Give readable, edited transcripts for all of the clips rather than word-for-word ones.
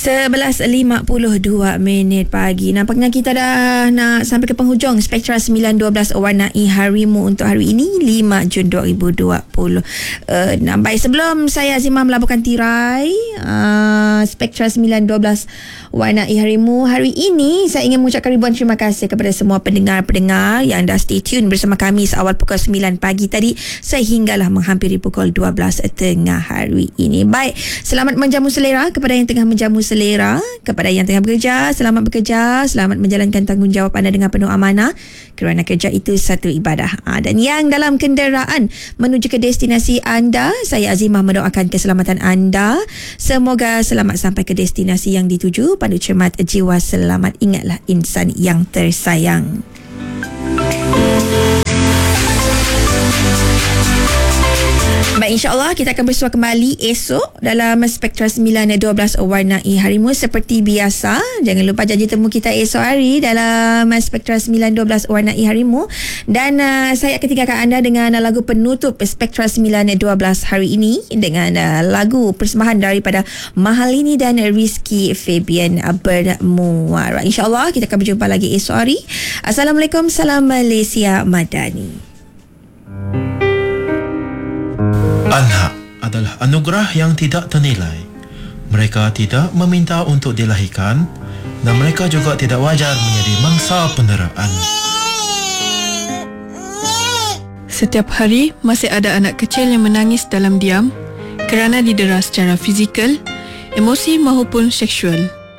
11.52 pagi. Nampaknya kita dah nak sampai ke penghujung Spektra 912 Warnai Harimu untuk hari ini 5 Jun 2020. Baik, sebelum saya Azimah melaburkan tirai Spektra 912 Warnai Harimu hari ini, saya ingin mengucapkan ribuan terima kasih kepada semua pendengar-pendengar yang dah stay tune bersama kami seawal pukul 9 pagi tadi sehinggalah menghampiri pukul 12 tengah hari ini. Baik, selamat menjamu selera kepada yang tengah menjamu selera, kepada yang tengah bekerja, selamat bekerja, selamat menjalankan tanggungjawab anda dengan penuh amanah, kerana kerja itu satu ibadah. Dan yang dalam kenderaan menuju ke destinasi anda, saya Azimah mendoakan keselamatan anda. Semoga selamat sampai ke destinasi yang dituju. Pandu cermat, jiwa selamat, ingatlah insan yang tersayang. Baik, insyaAllah kita akan bersua kembali esok dalam Spektra 912 Warnai Harimu seperti biasa. Jangan lupa janji temu kita esok hari dalam Spektra 912 Warnai Harimu. Dan saya akan tinggalkan anda dengan lagu penutup Spektra 912 hari ini dengan lagu persembahan daripada Mahalini dan Rizky Febian Bermuara. InsyaAllah kita akan berjumpa lagi esok hari. Assalamualaikum, salam Malaysia Madani. Anak adalah anugerah yang tidak ternilai. Mereka tidak meminta untuk dilahirkan dan mereka juga tidak wajar menjadi mangsa penderaan. Setiap hari masih ada anak kecil yang menangis dalam diam kerana didera secara fizikal, emosi maupun seksual.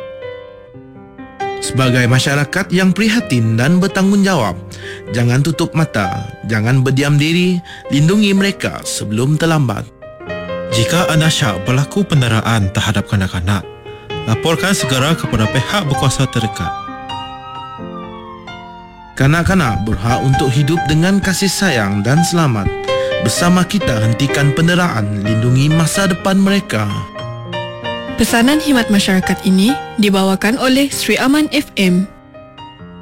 Sebagai masyarakat yang prihatin dan bertanggungjawab, jangan tutup mata, jangan berdiam diri, lindungi mereka sebelum terlambat. Jika anda syak berlaku penderaan terhadap kanak-kanak, laporkan segera kepada pihak berkuasa terdekat. Kanak-kanak berhak untuk hidup dengan kasih sayang dan selamat. Bersama kita hentikan penderaan, lindungi masa depan mereka. Pesanan khidmat masyarakat ini dibawakan oleh Sri Aman FM